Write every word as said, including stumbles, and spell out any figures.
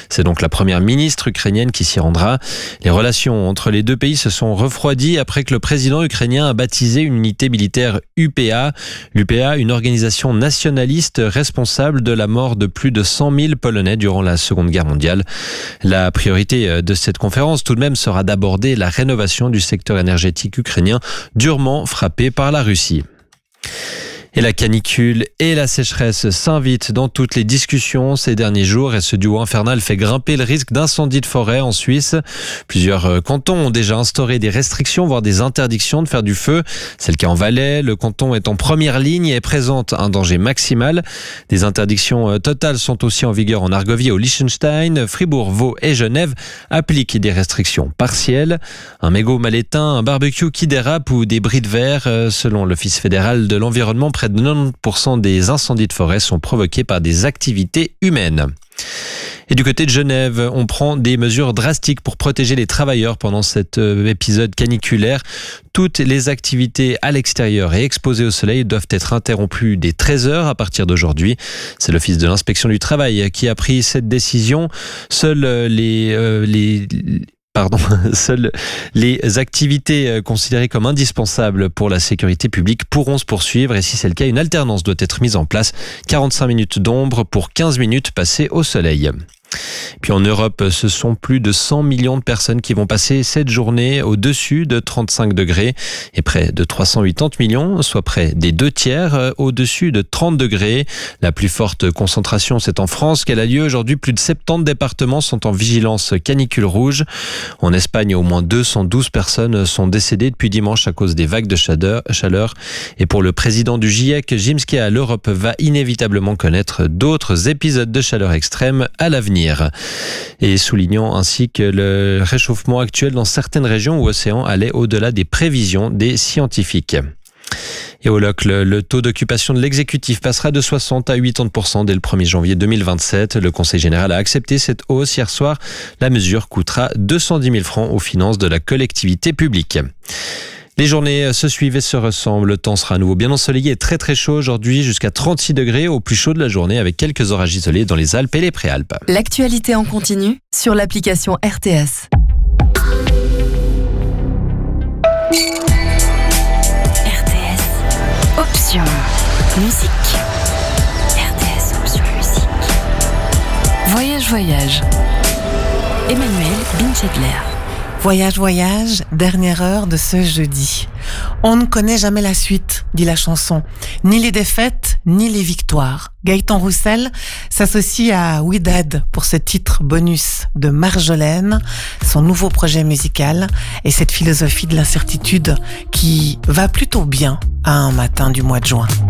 C'est donc la première ministre ukrainienne qui s'y rendra. Les relations entre les deux pays se sont refroidies après que le président ukrainien a baptisé une unité militaire U P A. L'U P A, une organisation nationaliste responsable de la mort de plus de cent mille Polonais durant la Seconde Guerre mondiale. La priorité de cette conférence, tout de même, sera d'aborder la rénovation du secteur énergétique ukrainien durement frappé par la Russie. Et la canicule et la sécheresse s'invitent dans toutes les discussions ces derniers jours et ce duo infernal fait grimper le risque d'incendie de forêt en Suisse. Plusieurs cantons ont déjà instauré des restrictions, voire des interdictions de faire du feu. C'est le cas en Valais. Le canton est en première ligne et présente un danger maximal. Des interdictions totales sont aussi en vigueur en Argovie, au Liechtenstein. Fribourg, Vaud et Genève appliquent des restrictions partielles. Un mégot mal éteint, un barbecue qui dérape ou des bris de verre. Selon l'Office fédéral de l'environnement, près de quatre-vingt-dix pour cent des incendies de forêt sont provoqués par des activités humaines. Et du côté de Genève, on prend des mesures drastiques pour protéger les travailleurs pendant cet épisode caniculaire. Toutes les activités à l'extérieur et exposées au soleil doivent être interrompues dès treize heures à partir d'aujourd'hui. C'est l'Office de l'inspection du travail qui a pris cette décision. Seuls les... Euh, les Pardon, seules les activités considérées comme indispensables pour la sécurité publique pourront se poursuivre et si c'est le cas, une alternance doit être mise en place. quarante-cinq minutes d'ombre pour quinze minutes passées au soleil. Puis en Europe, ce sont plus de cent millions de personnes qui vont passer cette journée au-dessus de trente-cinq degrés et près de trois cent quatre-vingts millions, soit près des deux tiers au-dessus de trente degrés. La plus forte concentration, c'est en France qu'elle a lieu aujourd'hui. Plus de soixante-dix départements sont en vigilance canicule rouge. En Espagne, au moins deux cent douze personnes sont décédées depuis dimanche à cause des vagues de chaleur. Et pour le président du GIEC, Jim Skeha, l'Europe va inévitablement connaître d'autres épisodes de chaleur extrême à l'avenir. Et soulignant ainsi que le réchauffement actuel dans certaines régions ou océans allait au-delà des prévisions des scientifiques. Et au Locle, le, le taux d'occupation de l'exécutif passera de soixante à quatre-vingts pour cent dès le premier janvier deux mille vingt-sept. Le Conseil général a accepté cette hausse hier soir. La mesure coûtera deux cent dix mille francs aux finances de la collectivité publique. Les journées se suivent et se ressemblent. Le temps sera à nouveau bien ensoleillé et très très chaud aujourd'hui, jusqu'à trente-six degrés au plus chaud de la journée avec quelques orages isolés dans les Alpes et les Préalpes. L'actualité en continu sur l'application R T S. R T S, option musique. R T S, option musique. Voyage, voyage. Emmanuel Binchedler. Voyage, voyage, dernière heure de ce jeudi. On ne connaît jamais la suite, dit la chanson. Ni les défaites, ni les victoires. Gaëtan Roussel s'associe à Ouidad pour ce titre bonus de Marjolaine, son nouveau projet musical et cette philosophie de l'incertitude qui va plutôt bien à un matin du mois de juin.